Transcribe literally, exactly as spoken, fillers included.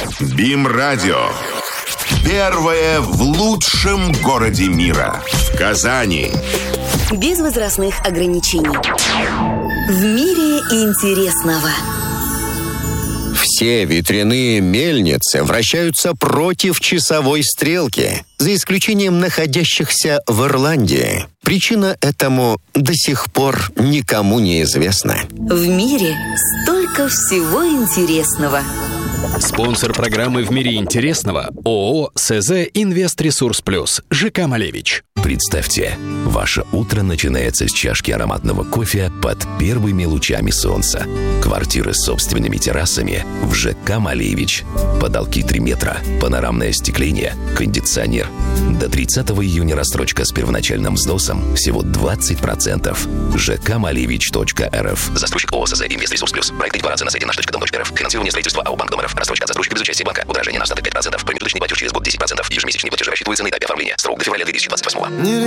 БИМ-радио. Первое в лучшем городе мира. В Казани. Без возрастных ограничений. В мире интересного. Все ветряные мельницы вращаются против часовой стрелки, за исключением находящихся в Ирландии. Причина этому до сих пор никому не известна. В мире столько всего интересного. Спонсор программы «В мире интересного» ООО СЗ «Инвест-Ресурс Плюс» ЖК «Малевич». Представьте, ваше утро начинается с чашки ароматного кофе под первыми лучами солнца. Квартиры с собственными террасами в ЖК «Малевич». Потолки три метра, панорамное остекление, кондиционер. До тридцатого июня рассрочка с первоначальным взносом всего двадцать процентов. жк малевич точка эр эф. Застройщик ООО СЗ «Инвест-Ресурс Плюс». Проект декларации на сайте наш точка дом точка эр эф. Финансирование строительства АО «Банк Дом.РФ». Рассрочка от застройщика без участия банка. Удорожание на остаток пять процентов. Промежуточный платеж через год десять процентов. Ежемесячные платежи рассчитываются на этапе оформления. Срок до февраля две тысячи двадцать восьмого.